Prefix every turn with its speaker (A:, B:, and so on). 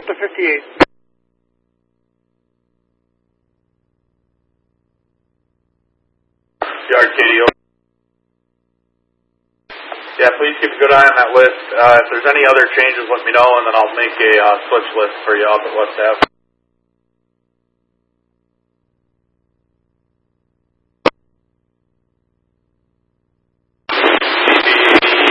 A: Delta 58.
B: Yard KDO. Yeah, please keep a good eye on that list. If there's any other changes, let me know, and then I'll make a switch list for you up at West Ave.